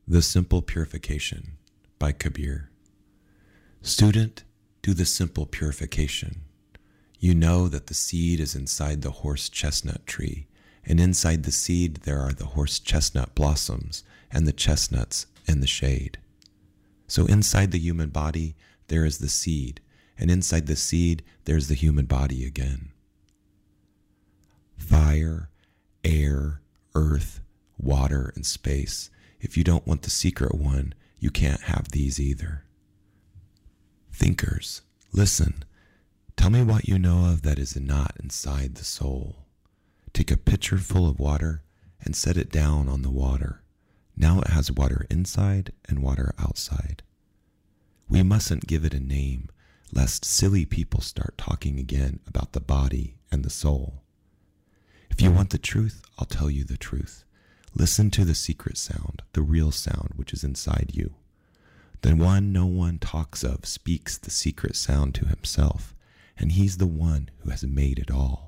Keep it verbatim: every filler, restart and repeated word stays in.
The Simple Purification by Kabir. Student, do the simple purification. You know that the seed is inside the horse chestnut tree, and inside the seed there are the horse chestnut blossoms and the chestnuts in the shade. So inside the human body there is the seed, and inside the seed there's the human body again. Fire, air, earth, water, and space. If you don't want the secret one, you can't have these either. Thinkers, listen. Tell me what you know of that is not inside the soul. Take a pitcher full of water and set it down on the water. Now it has water inside and water outside. We mustn't give it a name, lest silly people start talking again about the body and the soul. If you want the truth, I'll tell you the truth. Listen to the secret sound, the real sound which is inside you. The one no one talks of speaks the secret sound to himself, and he's the one who has made it all.